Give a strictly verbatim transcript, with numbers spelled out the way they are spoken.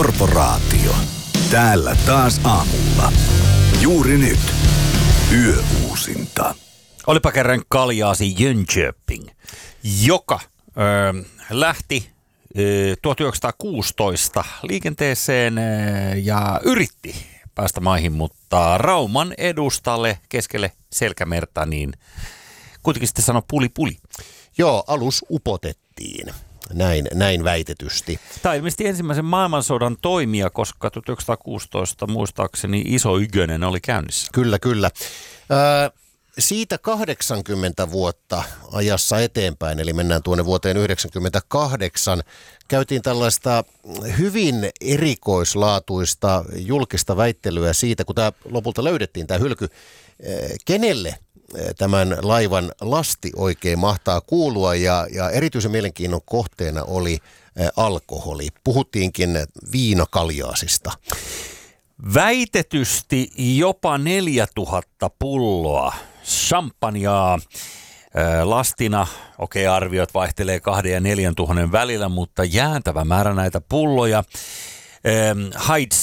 Korporaatio. Täällä taas aamulla. Juuri nyt. Yöuusinta. Olipa kerran kaljaasi Jönköping, joka ö, lähti ö, tuhatyhdeksänsataakuusitoista liikenteeseen ö, ja yritti päästä maihin, mutta Rauman edustalle keskelle selkämerta, niin kuitenkin sitten sanoi puli puli. Joo, alus upotettiin. Näin, näin väitetysti. Tämä on ilmeisesti ensimmäisen maailmansodan toimija, koska tuhatyhdeksänsataakuusitoista muistaakseni Iso Ykönen oli käynnissä. Kyllä, kyllä. Ö, siitä kahdeksankymmentä vuotta ajassa eteenpäin, eli mennään tuonne vuoteen yhdeksänkymmentäkahdeksan, käytiin tällaista hyvin erikoislaatuista julkista väittelyä siitä, kun tämä lopulta löydettiin tämä hylky, kenelle tämän laivan lasti oikein mahtaa kuulua, ja, ja erityisen mielenkiinnon kohteena oli alkoholi. Puhuttiinkin viinakaljaasista. Väitetysti jopa neljätuhatta pulloa champagnea lastina. Okei, arviot vaihtelee kahden ja neljän tuhannen välillä, mutta jääntävä määrä näitä pulloja.